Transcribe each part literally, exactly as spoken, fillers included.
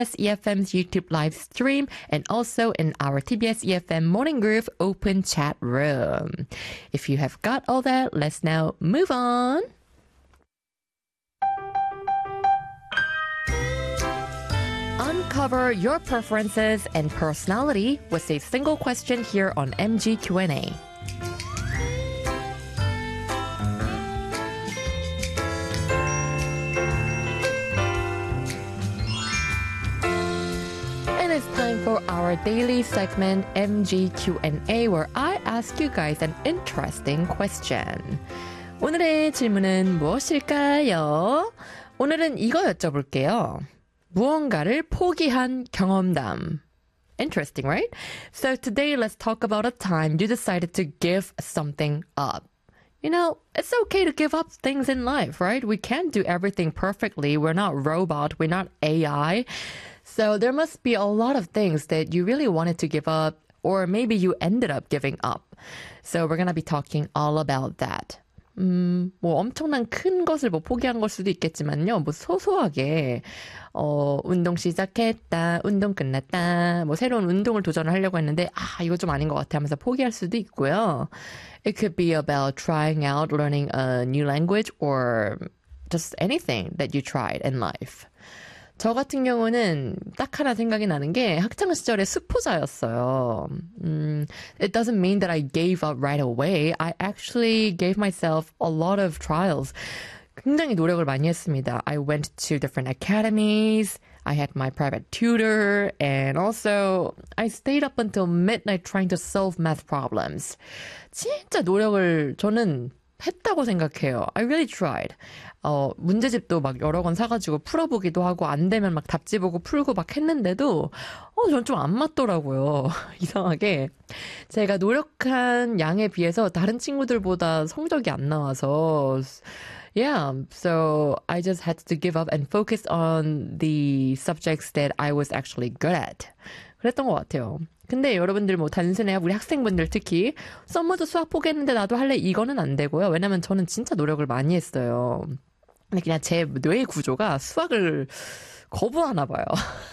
E F M's YouTube live stream and also in our T B S E F M Morning Groove open chat room. If you have got all that, let's now move on. Uncover your preferences and personality with a single question here on M G Q and A. And it's time for our daily segment M G Q and A where I ask you guys an interesting question. 오늘의 질문은 무엇일까요? 오늘은 이거 여쭤볼게요. 무언가를 포기한 경험담. Interesting, right? So today let's talk about a time you decided to give something up. You know, it's okay to give up things in life, right? We can't do everything perfectly. We're not robot. We're not A I. So there must be a lot of things that you really wanted to give up or maybe you ended up giving up. So we're going to be talking all about that. 음, 뭐 엄청난 큰 것을 뭐 포기한 걸 수도 있겠지만요. 뭐 소소하게 어, 운동 시작했다, 운동 끝났다, 뭐 새로운 운동을 도전을 하려고 했는데 아, 이거 좀 아닌 것 같아 하면서 포기할 수도 있고요. It could be about trying out learning a new language or just anything that you tried in life. 저 같은 경우는 딱 하나 생각이 나는 게 학창 시절에 수포자였어요. 음, it doesn't mean that I gave up right away. I actually gave myself a lot of trials. 굉장히 노력을 많이 했습니다. I went to different academies. I had my private tutor. And also, I stayed up until midnight trying to solve math problems. 진짜 노력을 저는 했다고 생각해요. I really tried. 어, 문제집도 막 여러 권 사가지고 풀어보기도 하고 안 되면 막 답지 보고 풀고 막 했는데도 어, 전 좀 안 맞더라고요. 이상하게. 제가 노력한 양에 비해서 다른 친구들보다 성적이 안 나와서 Yeah, so I just had to give up and focus on the subjects that I was actually good at. 그랬던 것 같아요. 근데 여러분들 뭐 단순히 우리 학생분들 특히 썸머도 수학 포기했는데 나도 할래 이거는 안 되고요. 왜냐면 저는 진짜 노력을 많이 했어요. 근데 그냥 제 뇌의 구조가 수학을 거부하나 봐요.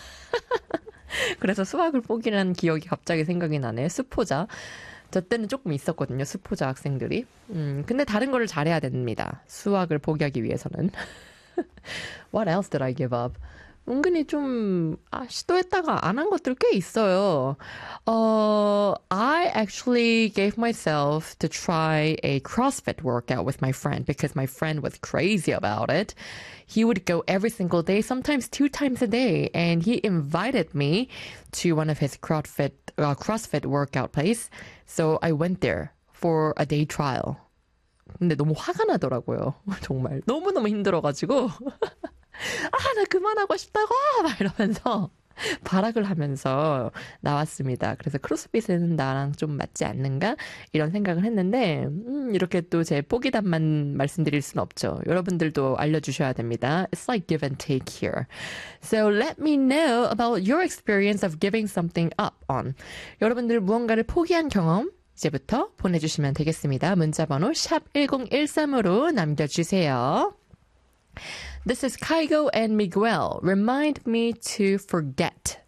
그래서 수학을 포기한 기억이 갑자기 생각이 나네. 수포자. 저 때는 조금 있었거든요. 수포자 학생들이. 음, 근데 다른 거를 잘해야 됩니다. 수학을 포기하기 위해서는. What else did I give up? 은근히 좀 아, 시도했다가 안 한 것들 꽤 있어요. Uh, I actually gave myself to try a CrossFit workout with my friend because my friend was crazy about it. He would go every single day, sometimes two times a day, and he invited me to one of his CrossFit, uh, CrossFit workout place. So I went there for a day trial. 근데 너무 화가 나더라고요. 정말 너무너무 힘들어가지고 아, 나 그만하고 싶다고! 막 이러면서 발악을 하면서 나왔습니다. 그래서 크로스핏은 나랑 좀 맞지 않는가? 이런 생각을 했는데 음, 이렇게 또 제 포기담만 말씀드릴 순 없죠. 여러분들도 알려주셔야 됩니다. It's like give and take here. So let me know about your experience of giving something up on. 여러분들 무언가를 포기한 경험 이제부터 보내주시면 되겠습니다. 문자번호 샵 일공일삼으로 남겨주세요. This is Kygo and Miguel. Remind me to forget.